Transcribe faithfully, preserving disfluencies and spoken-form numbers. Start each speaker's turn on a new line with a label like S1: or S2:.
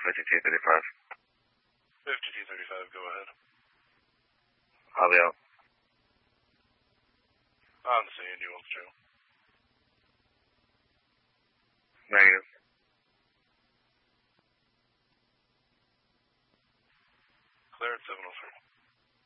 S1: fifty-two thirty-five.
S2: fifty-two thirty-five, go ahead.
S1: I'll be out.
S2: On the scene, you want the show?
S1: Negative.
S2: Clear at seven oh three.